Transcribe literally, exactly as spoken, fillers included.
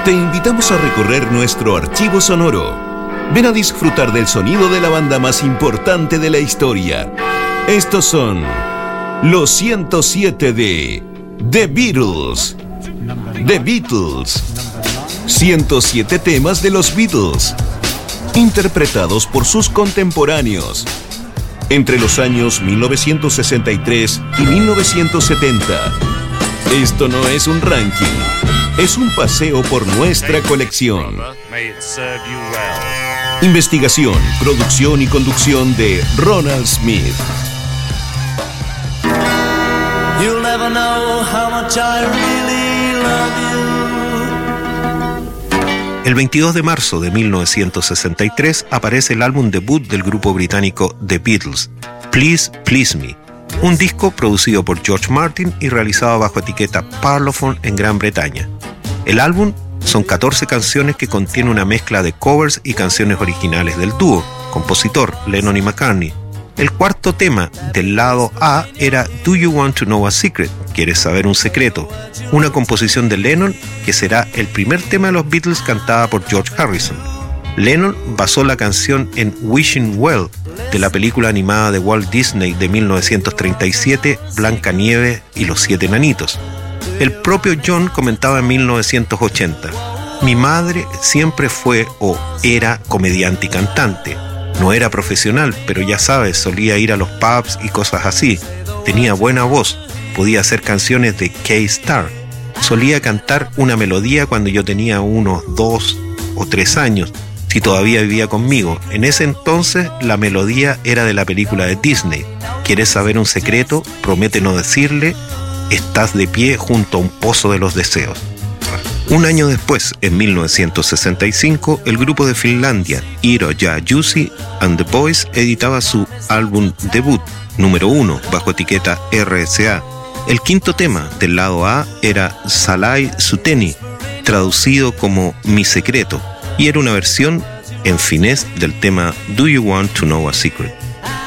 Te invitamos a recorrer nuestro archivo sonoro. Ven a disfrutar del sonido de la banda más importante de la historia. Estos son los ciento siete de The Beatles. The Beatles. ciento siete temas de los Beatles, interpretados por sus contemporáneos entre los años mil novecientos sesenta y tres y mil novecientos setenta. Esto no es un ranking, es un paseo por nuestra colección. Investigación, producción y conducción de Ronald Smith. You'll never know how much I really love you. El veintidós de marzo de mil novecientos sesenta y tres aparece el álbum debut del grupo británico The Beatles, Please Please Me, un disco producido por George Martin y realizado bajo etiqueta Parlophone en Gran Bretaña. El álbum son catorce canciones que contiene una mezcla de covers y canciones originales del dúo, compositor Lennon y McCartney. El cuarto tema del lado A era Do You Want to Know a Secret? ¿Quieres saber un secreto? Una composición de Lennon que será el primer tema de los Beatles cantada por George Harrison. Lennon basó la canción en Wishing Well, de la película animada de Walt Disney de mil novecientos treinta y siete, Blancanieves y los siete enanitos. El propio John comentaba en mil novecientos ochenta: mi madre siempre fue o era comediante y cantante. No era profesional, pero ya sabes, solía ir a los pubs y cosas así. Tenía buena voz, podía hacer canciones de K-Star. Solía cantar una melodía cuando yo tenía unos dos o tres años, si todavía vivía conmigo. En ese entonces la melodía era de la película de Disney. ¿Quieres saber un secreto? Promete no decirle. Estás de pie junto a un pozo de los deseos. Un año después, en mil novecientos sesenta y cinco, el grupo de Finlandia, Iiro ja Jussi and the Boys, editaba su álbum debut, número uno, bajo etiqueta R C A. El quinto tema del lado A era Salai Suteni, traducido como Mi Secreto, y era una versión en finés del tema Do You Want to Know a Secret?